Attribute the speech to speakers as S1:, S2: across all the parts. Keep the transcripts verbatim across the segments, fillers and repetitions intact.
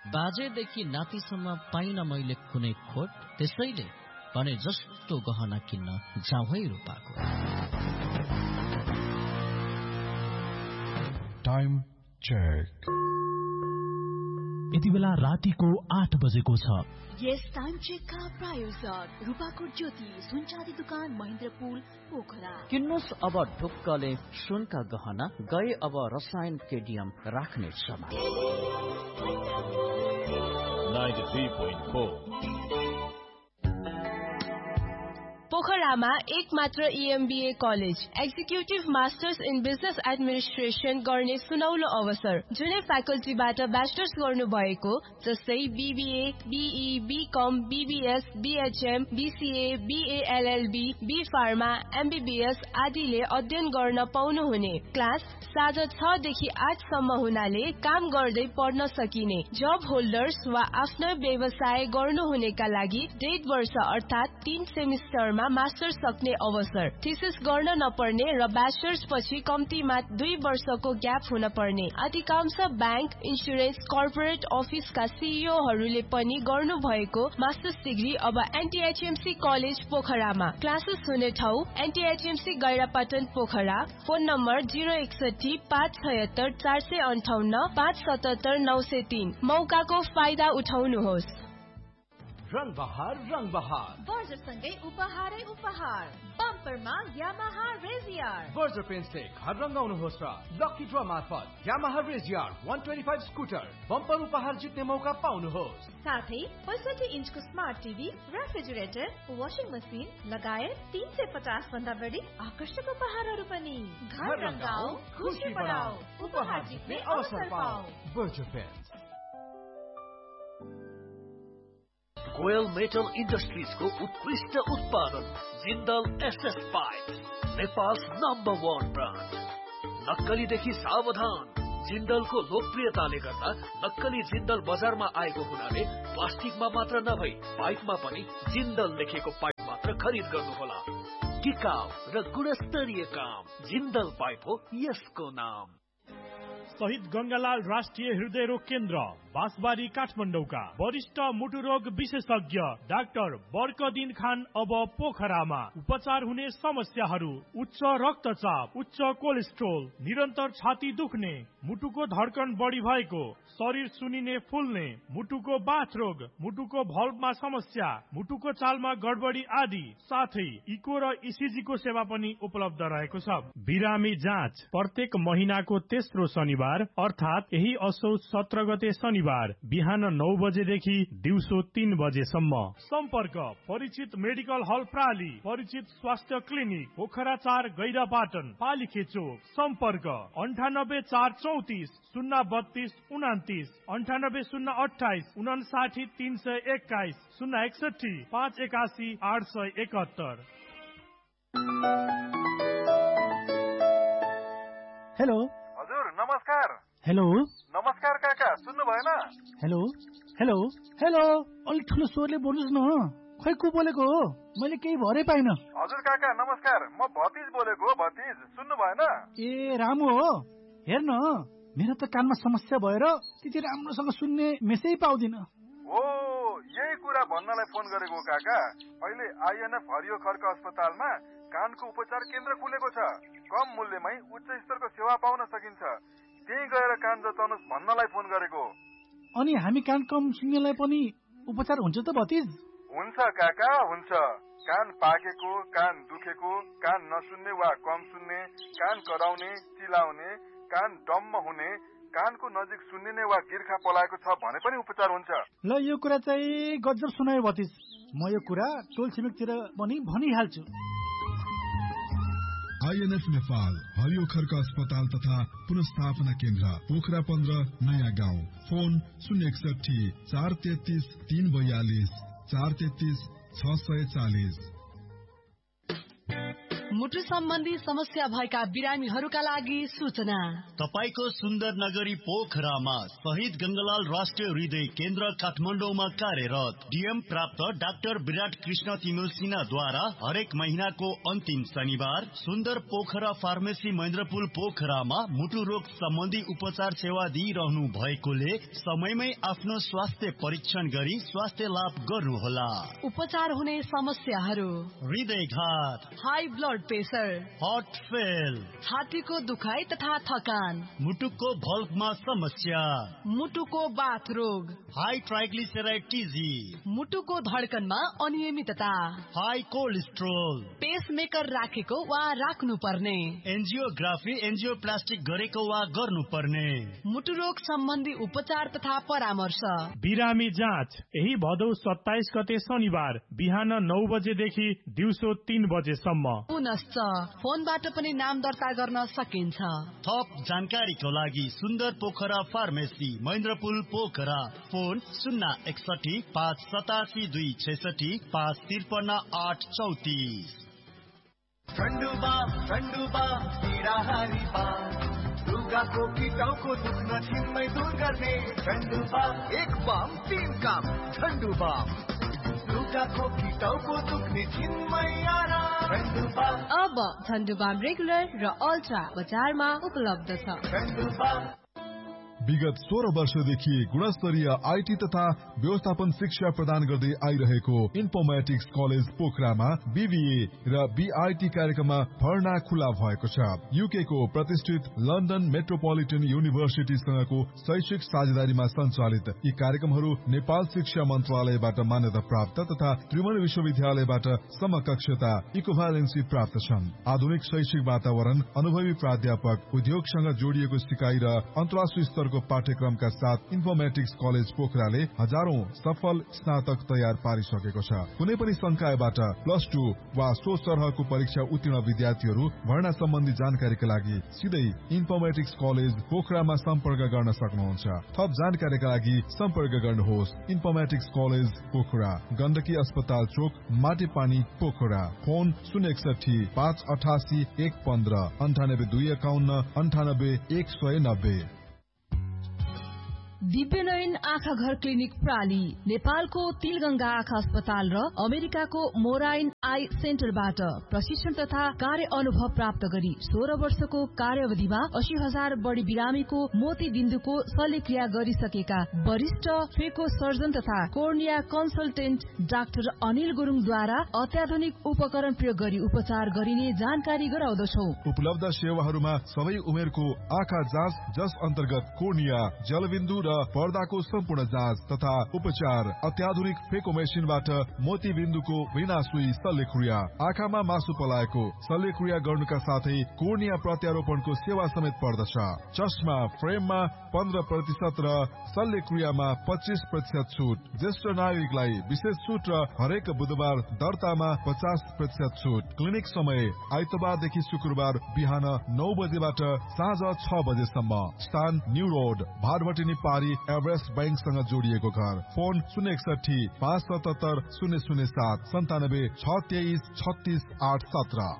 S1: बाजेदेखि नातिसम्म पाइन मैले कुनै खोट, त्यसैले भने जस्तो गहना किन्न जाउँ है रूपाको।
S2: Time check.
S3: यति बेला रातिको आठ बजेको छ।
S4: यस टाइम चेकका प्रायोजक रूपाको ज्योति सुनचाँदी दुकान महेन्द्रपुल पोखरा।
S1: किन्नुस् अब ढुक्कले सुनका गहना, गए अब रसायन केडियम राख्ने समय।
S5: पोखरामा एक मात्र ईएमबीए college, executive masters in business administration गर्ने सुनौलो अवसर। जुनै फ्याकल्टीबाट ब्याचलर्स गर्नु भएको जस्तै BBA, be, become, BBS, BHM, BCA, BLLB, be pharma, MBBS आदिले अध्ययन गर्न पाउनुहुने। क्लास साँझ छ देखि आठ सम्म हुनाले काम गर्दै पढ्न सकिने। जब होल्डर्स वा आफ्नो व्यवसाय गर्नुहुनेका लागि डेढ वर्ष अर्थात् तीन सेमिस्टरमा मास्टर्स सक्ने अवसर। थिसिस गर्न नपर्ने र ब्याचलर्स पछि कम्तीमा दुई वर्षको ग्याप हुन पर्ने। अधिकांश ब्याङ्क, इन्सुरेन्स, कर्पोरेट अफिसका सीईओहरूले पनि गर्नु भएको मास्टर्स डिग्री अब एनटीएचएमसी कलेज पोखरामा। क्लासेस हुने ठाउँ एनटीएचएमसी गैरापटन पोखरा। फोन नम्बर जिरो एकसठी पाँच छयत्तर चार सय अन्ठाउन्न पाँच सतहत्तर नौ सय तीन। मौकाको फाइदा उठाउनुहोस्।
S6: रंग बहार रंग बहार
S4: बर्जरसँगै उपहारै उपहार। बम्परमा यामाहा रेजियर।
S6: बर्जर पेन्टले घर रंगाउनुहोस् र लकी ड्र मार्फत यामाहा रेजियर एक सय पच्चीस स्कुटर बम्पर उपहार जित्ने मौका पाउनुहोस्।
S4: साथै पैंसठी इन्चको smart TV, refrigerator, washing machine लगायत तीन सय पचास भन्दा बढी आकर्षक उपहारहरू पनि। घर रंगाऊ, खुशी बढाऊ, उपहार जित्ने अवसर पाऊ।
S6: Berger pant.
S7: Goyal metal industries को उत्कृष्ट उत्पादन Jindal SS pipe, Nepal number वन ब्रान्ड। नक्कलीदेखि सावधान। जिन्दलको लोकप्रियताले गर्दा नक्कली जिन्दल बजारमा आएको हुनाले प्लास्टिकमा मात्र नभई पाइपमा पनि जिन्दल लेखेको पाइप मात्र खरिद गर्नुहोला। टिकाउ र गुणस्तरीय काम जिन्दल पाइप हो यसको नाम।
S3: शहीद गंगालाल राष्ट्रिय हृदय रोग केन्द्र बाँसबारी काठमाडौँका वरिष्ठ मुटु रोग विशेषज्ञ डाक्टर बर्कदिन खान अब पोखरामा। उपचार हुने समस्याहरू उच्च रक्तचाप, उच्च कोलेस्ट्रोल, निरन्तर छाती दुख्ने, मुटुको धड्कन बढी भएको, शरीर सुनिने फुल्ने, मुटुको बाथ रोग, मुटुको भल्भमा समस्या, मुटुको चालमा गडबडी आदि, साथै इको र इसिजी को सेवा पनि उपलब्ध रहेको छ। बिरामी जाँच प्रत्येक महिनाको तेस्रो शनिबार अर्थात् यही असोज सत्र गते शनिबार बिहान नौ बजेदेखि दिउँसो तीन बजेसम्म। सम्पर्क परिचित मेडिकल हल प्राली, परिचित स्वास्थ्य क्लिनिक पोखरा चार गैरापाटन पालिखे चोक। सम्पर्क अन्ठानब्बे चार चौतिस शून्य बत्तीस उनातिस, अन्ठानब्बे शून्य अठाइस उनासाठी तीन सय एक्काइस, शून्य एकसठी पाँच एकासी आठ सय एकहत्तर।
S8: हेलो
S9: हजुर नमस्कार।
S8: हेलो
S9: नमस्कार काका, सुन्नु भएन?
S8: हेलो हेलो हेलो अलिक ठुलो स्वरले बोल्नुहोस् न। खै को बोलेको हो? मैले केही भरै पाइन।
S9: हजुर काका नमस्कार, म भतिज बोलेको हो। भतिज सुन्नु भएन?
S8: ए रामु हो। हेर्न मेरो त कानमा समस्या भएर त्यति राम्रोसँग सुन्ने मेसै पाउँदिन।
S9: हो यही कुरा भन्नलाई फोन गरेको काका। अहिले आइएनएफ हरियो खर्क अस्पतालमा कानको उपचार केन्द्र खुलेको छ। कम मूल्यमै उच्च स्तरको सेवा पाउन सकिन्छ। त्यही गएर कान जताउनुहोस् भन्नलाई फोन गरेको।
S8: अनि हामी कान कम सुन्नेलाई पनि उपचार हुन्छ त भतिज?
S9: हुन्छ काका हुन्छ। कान पाकेको, कान दुखेको, कान नसुन्ने वा कम सुन्ने, कान कराउने, चिलाउने, कान डम्म हुने, कानको नजिक सुन्निने वा गिर्खा पलाएको छ भने पनि उपचार हुन्छ।
S8: ल यो कुरा चाहिँ गजब सुनायो भतिज। म यो कुरा टोल छिमेकतिर पनि भनिहाल्छु।
S2: आइएनएफ नेपाल हरियो खर्क अस्पताल तथा पुनस्थापना केन्द्र पोखरा पन्ध्र नयाँ गाउँ। फोन शून्य एकसठी चार तेत्तीस तीन बयालीस चार तेत्तीस छ सय चालीस।
S10: मुटु सम्बन्धी समस्या भएका बिरामीहरूका लागि सूचना।
S11: तपाईको सुन्दर नगरी पोखरामा शहीद गंगालाल राष्ट्रिय हृदय केन्द्र काठमाडौँमा कार्यरत डीएम प्राप्त डाक्टर विराट कृष्ण तिमिल सिन्हाद्वारा हरेक महीनाको अन्तिम शनिबार सुन्दर पोखरा फार्मेसी महेन्द्रपुल पोखरामा मुटु रोग सम्बन्धी उपचार सेवा दिइरहनु भएकोले समयमै आफ्नो स्वास्थ्य परीक्षण गरी स्वास्थ्य लाभ गर्नुहोला।
S10: उपचार हुने समस्याहरू
S11: हृदयघात,
S10: high blood pressure,
S11: heart fail,
S10: छातीको दुखाइ तथा थकान,
S11: मुटुको भल्भमा समस्या,
S10: मुटुको बाथ रोग,
S11: हाई ट्राइग्लिसराइड टिजी,
S10: मुटुको धड्कनमा अनियमितता,
S11: हाई कोलेस्ट्रोल,
S10: पेसमेकर राखेको वा राख्नु पर्ने,
S11: एन्जियोग्राफी एन्जियोप्लास्टिक गरेको वा गर्नुपर्ने,
S10: मुटु रोग सम्बन्धी उपचार तथा परामर्श।
S3: बिरामी जाँच यही भदौ सत्ताइस गते शनिबार बिहान नौ बजेदेखि दिउँसो तीन बजेसम्म।
S10: पुनश्च फोनबाट पनि नाम दर्ता गर्न सकिन्छ।
S11: थप जानकारीको लागि सुन्दर पोखरा फार्मेसी महेन्द्रपुल पोखरा, फोन शून्य एकसठी पाँच सतासी दुई छैसठी पाँच त्रिपन्न आठ चौतिस।
S12: ठण्डुबा ठण्डुबा पीडाहारी बा लुगाको किटाउको दुख्न छिनमै दूर गर्ने ठण्डुबा एक बाम तीन काम ठण्डुबा लुगाको किटाउको दुख्ने छिनमै आराम ठण्डुबा।
S5: अब ठण्डुबा रेगुलर र अल्ट्रा बजारमा उपलब्ध छ।
S12: ठण्डुबा
S2: विगत सोह्र वर्षदेखि गुणस्तरीय आईटी तथा व्यवस्थापन शिक्षा प्रदान गर्दै आइरहेको इन्फर्मेटिक्स कलेज पोखरामा बीबीए र बीआईटी कार्यक्रममा भर्ना खुला भएको छ। यूके को प्रतिष्ठित लन्डन मेट्रोपोलिटन युनिभर्सिटीसँगको शैक्षिक साझेदारीमा सञ्चालित यी कार्यक्रमहरू नेपाल शिक्षा मन्त्रालयबाट मान्यता प्राप्त तथा त्रिभुवन विश्वविद्यालयबाट समकक्षता इक्विभ्यालेन्सी प्राप्त छन्। आधुनिक शैक्षिक वातावरण, अनुभवी प्राध्यापक, उद्योगसँग जोडिएको सिकाइ र अन्तर्राष्ट्रिय स्तरको पाठ्यक्रमका साथ इन्फर्मेटिक्स कलेज पोखराले हजारौं सफल स्नातक तयार पारिसकेको छ। कुनै पनि संकायबाट प्लस टू वा सो सरहको परीक्षा उत्तीर्ण विद्यार्थीहरू भर्ना सम्बन्धी जानकारीका लागि सिधै इन्फर्मेटिक्स कलेज पोखरामा सम्पर्क गर्न सक्नुहुन्छ। थप जानकारीका लागि सम्पर्क गर्नुहोस् इन्फर्मेटिक्स कलेज पोखरा, गण्डकी अस्पताल चोक, माटेपानी पोखरा। फोन शून्य एकसठी पाँच अठासी एक पन्ध्र अन्ठानब्बे दुई एकाउन्न अन्ठानब्बे एक सय नब्बे।
S13: दिव्यनयन आँखा घर क्लिनिक प्राली नेपालको तिलगंगा आँखा अस्पताल र अमेरिकाको मोराइन आई सेन्टरबाट प्रशिक्षण तथा कार्य अनुभव प्राप्त गरी सोह्र वर्षको कार्यावधिमा अस्सी हजार बढ़ी बिरामीको मोती बिन्दुको शल्यक्रिया गरिसकेका वरिष्ठ फेको सर्जन तथा कोर्निया कन्सल्टेन्ट डाक्टर अनिल गुरुङद्वारा अत्याधुनिक उपकरण प्रयोग गरी उपचार गरिने जानकारी गराउँदछौ।
S2: उपलब्ध सेवाहरूमा सबै उमेरको आँखा जाँच, जस अन्तर्गत कोर्निया, जलबिन्दु र पर्दाको सम्पूर्ण जाँच तथा उपचार, अत्याधुनिक फेको मेसिनबाट मोती बिन्दुको बिना सुई शल्यक्रिया, आँखामा मासु पलाएको शल्यक्रिया गर्नुका साथै कोर्निया प्रत्यारोपणको सेवा समेत पर्दछ। चस्मा फ्रेममा पन्ध्र प्रतिशत र शल्यक्रियामा पच्चीस प्रतिशत छुट। ज्येष्ठ नागरिकलाई विशेष छुट र हरेक बुधबार दर्तामा पचास प्रतिशत छुट। क्लिनिक समय आइतबारदेखि शुक्रबार बिहान नौ बजेबाट साँझ छ बजेसम्म। स्थान न्यू रोड, भारभटिनी पारी, एभरेस्ट बैंकसँग जोडिएको घर। फोन शून्य एकसठी पाँच सतहत्तर शून्य शून्य सात सन्तानब्बे छ तेइस छत्तीस आठ सत्र।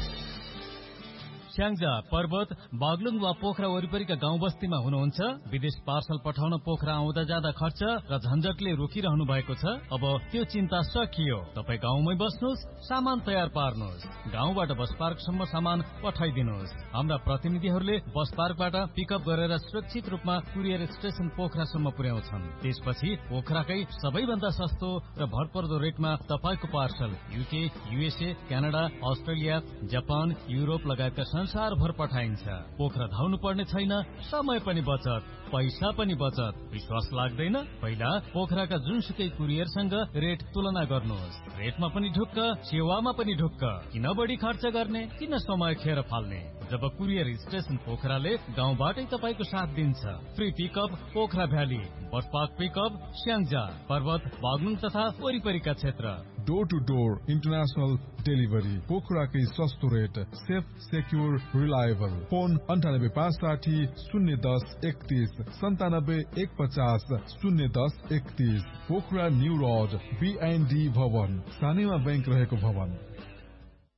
S14: स्याङ्जा, पर्वत, बागलुङ वा पोखरा वरिपरिका गाउँ बस्तीमा हुनुहुन्छ, विदेश पार्सल पठाउन पोखरा आउँदा जाँदा खर्च र झन्झटले रोकिरहनु भएको छ। अब त्यो चिन्ता सकियो। तपाई गाउँमै बस्नुहोस्, सामान तयार पार्नुहोस्, गाउँबाट बस पार्कसम्म सामान पठाइदिनुहोस्। हाम्रा प्रतिनिधिहरूले बस पार्कबाट पिकअप गरेर सुरक्षित रूपमा कुरियर स्टेशन पोखरासम्म पुर्याउँछन्। त्यसपछि पोखराकै सबैभन्दा सस्तो र भरपर्दो रेटमा तपाईको parcel UK, USA, Canada, Australia, Japan, Europe लगायतका संसारभर पठाइन्छ। पोखरा धाउनु पर्ने छैन, समय पनि बचत, पैसा पनि बचत। विश्वास लाग्दैन? पहिला पोखराका जुनसुकै कुरियरसँग रेट तुलना गर्नुहोस्। रेटमा पनि ढुक्क, सेवामा पनि ढुक्क। किन बढी खर्च गर्ने, किन समय खेर फाल्ने? जब कुरियर स्टेशन पोखराले गाउँबाटै तपाईको साथ दिन्छ। Free pickup Pokhara valley, bus park pickup Syangja, पर्वत, बागलुङ तथा वरिपरिका क्षेत्र।
S2: Door two door international delivery, पोखराकै सस्तो rate, safe, secure, reliable. Phone अन्ठानब्बे पाँच साठी शून्य दस एकतीस सन्तानब्बे एक पचास शून्य दस एकतीस। पोखरा न्यू रोड, बीएनडी भवन, सानेमा बैंक रहेको भवन।